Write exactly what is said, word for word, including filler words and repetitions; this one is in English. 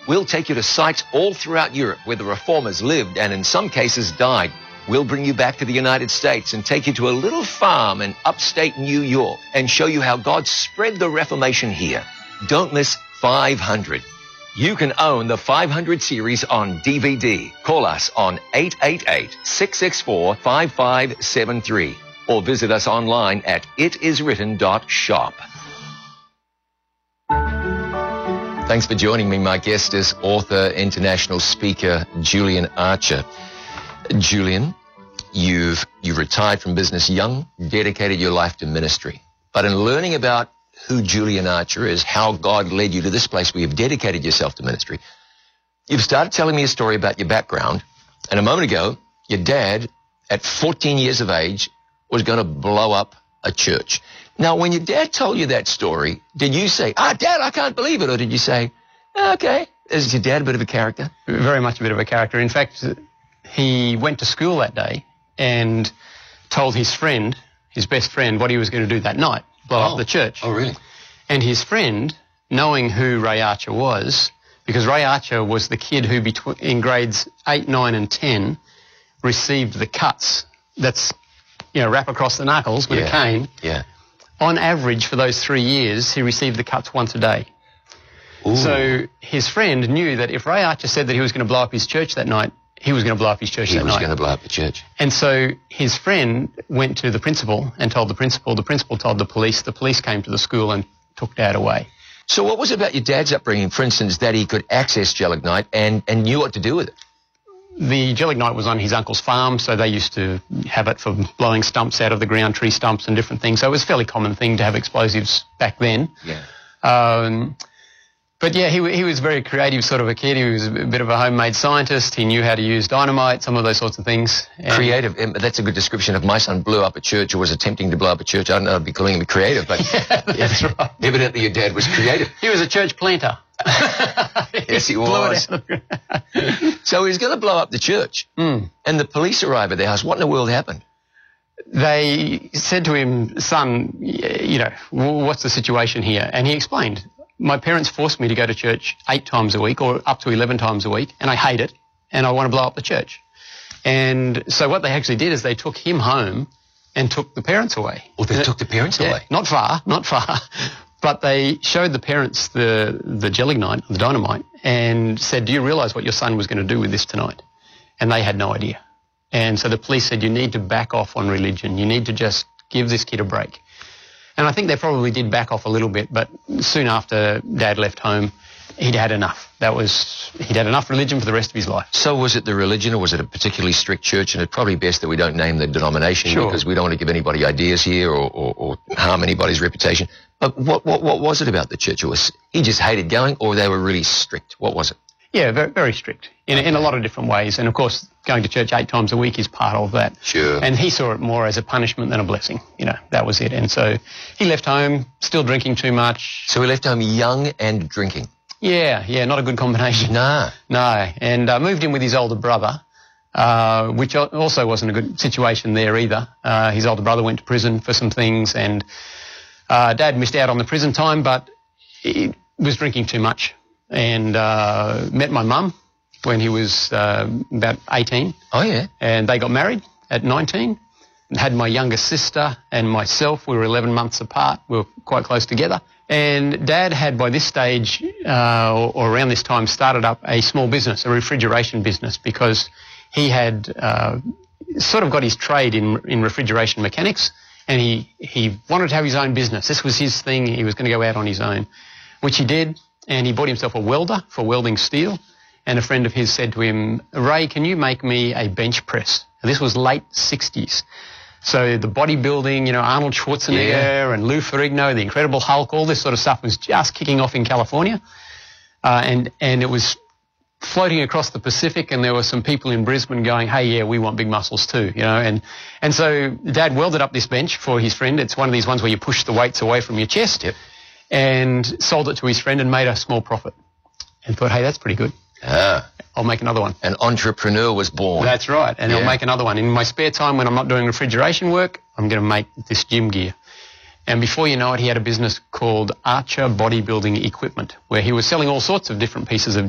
We'll take you to sites all throughout Europe where the reformers lived and in some cases died. We'll bring you back to the United States and take you to a little farm in upstate New York and show you how God spread the Reformation here. Don't miss five hundred. You can own the five hundred series on D V D. Call us on eight eight eight, six six four, five five seven three or visit us online at it is written dot shop. Thanks for joining me. My guest is author, international speaker, Julian Archer. Julian, you've, you've retired from business young, dedicated your life to ministry. But in learning about who Julian Archer is, how God led you to this place where you've dedicated yourself to ministry, you've started telling me a story about your background. And a moment ago, your dad, at fourteen years of age, was going to blow up a church. Now, when your dad told you that story, did you say, ah, Dad, I can't believe it? Or did you say, okay, is your dad a bit of a character? Very much a bit of a character. In fact, he went to school that day and told his friend, his best friend, what he was going to do that night, blow oh. up the church. Oh, really? And his friend, knowing who Ray Archer was, because Ray Archer was the kid who between, in grades eight, nine and ten received the cuts that's, you know, wrap across the knuckles with yeah. a cane. Yeah. On average, for those three years, he received the cuts once a day. Ooh. So his friend knew that if Ray Archer said that he was going to blow up his church that night, he was going to blow up his church he that night. He was going to blow up the church. And so his friend went to the principal and told the principal. The principal told the police. The police came to the school and took Dad away. So what was it about your dad's upbringing, for instance, that he could access gelignite and, and knew what to do with it? The gelignite was on his uncle's farm, so they used to have it for blowing stumps out of the ground, tree stumps and different things. So it was a fairly common thing to have explosives back then. Yeah. Um, but yeah, he, he was very creative sort of a kid. He was a bit of a homemade scientist. He knew how to use dynamite, some of those sorts of things. And creative. That's a good description. If my son blew up a church or was attempting to blow up a church, I don't know, I'd be calling him creative. But yeah, that's right. Evidently your dad was creative. He was a church planter. Yes, he was. So he was going to blow up the church. Mm. And the police arrive at their house. What in the world happened? They said to him, son, you know, what's the situation here? And he explained, my parents forced me to go to church eight times a week or up to eleven times a week, and I hate it, and I want to blow up the church. And so what they actually did is they took him home and took the parents away. Well, they and took it, the parents yeah, away? Not far, not far. But they showed the parents the, the gelignite, the dynamite, and said, do you realise what your son was going to do with this tonight? And they had no idea. And so the police said, you need to back off on religion. You need to just give this kid a break. And I think they probably did back off a little bit, but soon after Dad left home, he'd had enough. That was, he'd had enough religion for the rest of his life. So was it the religion, or was it a particularly strict church? And it's probably best that we don't name the denomination, sure, because we don't want to give anybody ideas here or, or, or harm anybody's reputation. But what, what, what was it about the church? It was, he just hated going, or they were really strict? What was it? Yeah, very, very strict in, okay. in a lot of different ways. And, of course, going to church eight times a week is part of that. Sure. And he saw it more as a punishment than a blessing. You know, that was it. And so he left home, still drinking too much. So he left home young and drinking? Yeah, yeah, not a good combination. No. No. And uh, moved in with his older brother, uh, which also wasn't a good situation there either. Uh, his older brother went to prison for some things, and uh, Dad missed out on the prison time, but he was drinking too much. And uh, met my mum when he was uh, about eighteen. Oh, yeah. And they got married at nineteen. And had my younger sister and myself. We were eleven months apart. We were quite close together. And Dad had, by this stage, uh, or, or around this time, started up a small business, a refrigeration business, because he had uh, sort of got his trade in, in refrigeration mechanics, and he, he wanted to have his own business. This was his thing. He was going to go out on his own, which he did. And he bought himself a welder for welding steel. And a friend of his said to him, Ray, can you make me a bench press? And this was late sixties. So the bodybuilding, you know, Arnold Schwarzenegger yeah. and Lou Ferrigno, the Incredible Hulk, all this sort of stuff was just kicking off in California. Uh, and, and it was floating across the Pacific, and there were some people in Brisbane going, hey, yeah, we want big muscles too, you know. And, and so Dad welded up this bench for his friend. It's one of these ones where you push the weights away from your chest. Yep. And sold it to his friend and made a small profit. And thought, hey, that's pretty good. Ah. I'll make another one. An entrepreneur was born. That's right. And yeah. I'll make another one. In my spare time when I'm not doing refrigeration work, I'm going to make this gym gear. And before you know it, he had a business called Archer Bodybuilding Equipment, where he was selling all sorts of different pieces of